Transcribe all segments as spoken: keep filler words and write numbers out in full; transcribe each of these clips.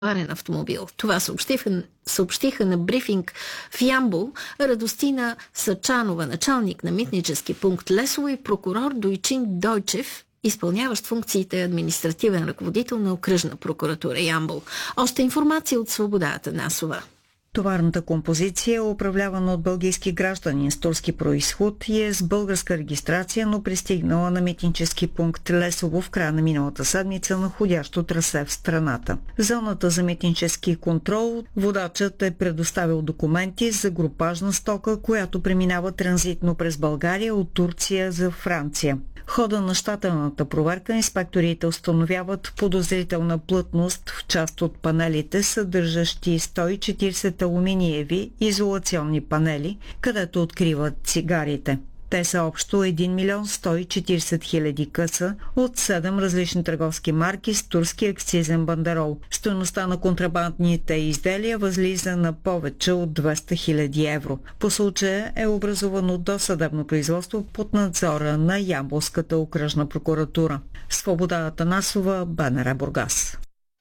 товарен автомобил. Това съобщиха, съобщиха на брифинг в Ямбол Радостина Сачанова, началник на митнически пункт Лесово, и прокурор Дойчин Дойчев, изпълняващ функциите административен ръководител на окръжна прокуратура Ямбол. Още информация от Свобода Атанасова. Товарната композиция е управлявана от бългийски гражданин с турски происход и е с българска регистрация, но пристигнала на митнически пункт Лесово в края на миналата седмица на ходящо трасе в страната. В зоната за митнически контрол водачът е предоставил документи за групажна стока, която преминава транзитно през България от Турция за Франция. В хода на щателната проверка инспекторите установяват подозрителна плътност в част от панелите, съдържащи сто и четиридесет алуминиеви изолационни панели, където откриват цигарите. Те са общо един милион сто и четиридесет хиляди къса от седем различни търговски марки с турски акцизен бандерол. Стойността на контрабандните изделия възлиза на повече от двеста хиляди евро. По случая е образувано досъдебно производство под надзора на Ямболската окръжна прокуратура. Свобода Атанасова, БНР Бургас.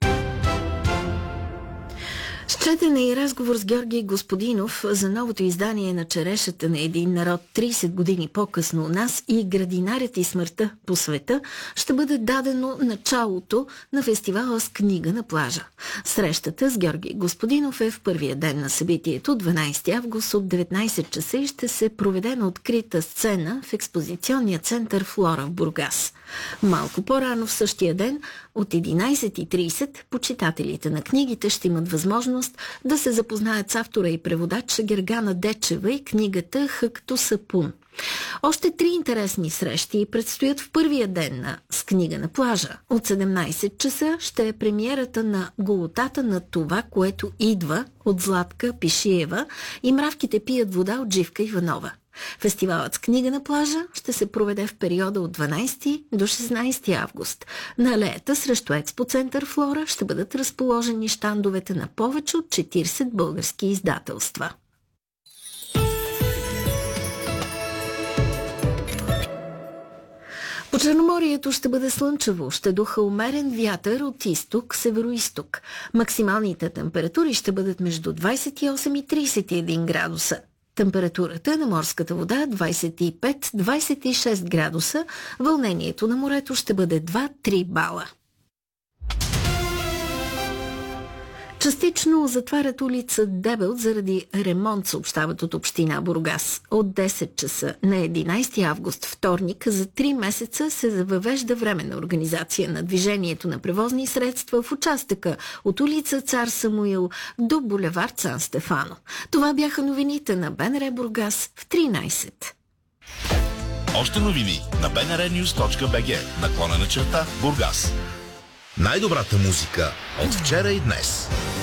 Четене и разговор с Георги Господинов за новото издание на Черешата на един народ тридесет години по-късно у нас и Градинарят и смъртта по света ще бъде дадено началото на фестивала с книга на плажа. Срещата с Георги Господинов е в първия ден на събитието, дванадесети август от деветнадесет часа, и ще се проведе на открита сцена в експозиционния център Флора в Бургас. Малко по-рано в същия ден от единадесет и тридесет почитателите на книгите ще имат възможност да се запознаят с автора и преводач Гергана Дечева и книгата Хъкто Сапун. Още три интересни срещи предстоят в първия ден на с книга на плажа. От седемнадесет часа ще е премиерата на Голотата на това, което идва от Златка Пишиева и Мравките пият вода от Живка Иванова. Фестивалът с книга на плажа ще се проведе в периода от дванадесети до шестнадесети август. На алеята срещу експоцентър Флора ще бъдат разположени щандовете на повече от четиридесет български издателства. По Черноморието ще бъде слънчево, ще духа умерен вятър от изток, североизток. Максималните температури ще бъдат между двадесет и осем и тридесет и един градуса. Температурата на морската вода двадесет и пет до двадесет и шест градуса, вълнението на морето ще бъде два до три бала. Частично затварят улица Дебелт заради ремонт, съобщават от община Бургас. От десет часа на единадесети август, вторник, за три месеца се въвежда временна организация на движението на превозни средства в участъка от улица Цар Самуил до булевард Сан Стефано. Това бяха новините на БНР Бургас в тринадесет. Още новини на би ен ар нюз точка би джи, наклона на черта Бургас. Най-добрата музика от вчера и днес.